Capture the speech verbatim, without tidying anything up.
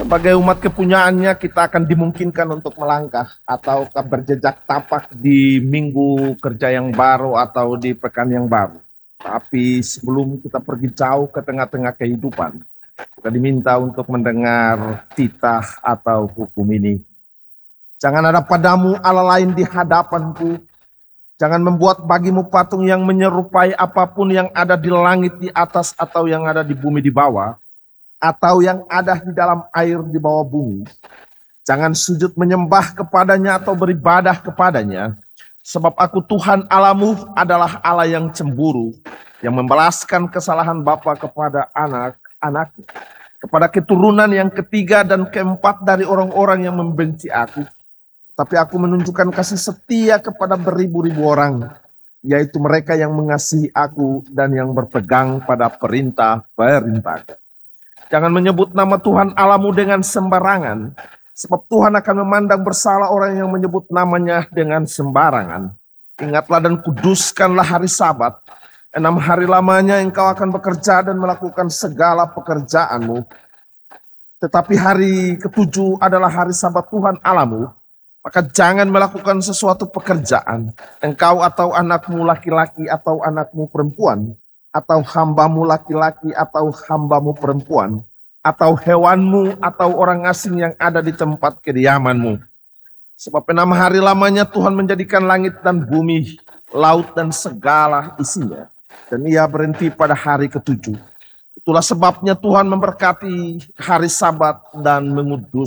Sebagai umat kepunyaannya, kita akan dimungkinkan untuk melangkah atau berjejak tapak di minggu kerja yang baru atau di pekan yang baru. Tapi sebelum kita pergi jauh ke tengah-tengah kehidupan, kita diminta untuk mendengar titah atau hukum ini. Jangan ada padamu Allah lain di hadapanku. Jangan membuat bagimu patung yang menyerupai apapun yang ada di langit di atas atau yang ada di bumi di bawah, atau yang ada di dalam air di bawah bumi. Jangan sujud menyembah kepadanya atau beribadah kepadanya, sebab aku Tuhan Allahmu adalah Allah yang cemburu, yang membalaskan kesalahan bapa kepada anak-anak, kepada keturunan yang ketiga dan keempat dari orang-orang yang membenci aku. Tapi aku menunjukkan kasih setia kepada beribu-ribu orang, yaitu mereka yang mengasihi aku dan yang berpegang pada perintah-perintah. Jangan menyebut nama Tuhan Allahmu dengan sembarangan, sebab Tuhan akan memandang bersalah orang yang menyebut namanya dengan sembarangan. Ingatlah dan kuduskanlah hari Sabat. Enam hari lamanya engkau akan bekerja dan melakukan segala pekerjaanmu. Tetapi hari ketujuh adalah hari Sabat Tuhan Allahmu. Maka jangan melakukan sesuatu pekerjaan, engkau atau anakmu laki-laki atau anakmu perempuan, atau hambamu laki-laki atau hambamu perempuan, atau hewanmu atau orang asing yang ada di tempat kediamanmu. Sebab enam hari lamanya Tuhan menjadikan langit dan bumi, laut dan segala isinya. Dan ia berhenti pada hari ketujuh. Itulah sebabnya Tuhan memberkati hari Sabat dan mengudus